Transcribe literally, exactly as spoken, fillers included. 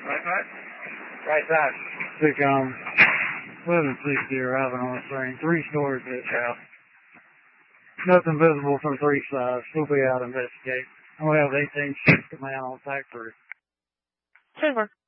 Right, right. Right side. Pick um, eleven sixty arriving on the scene. Three stories at this house. Nothing visible from three sides. We'll be out investigating. And we have eighteen ships to man on factory. Super.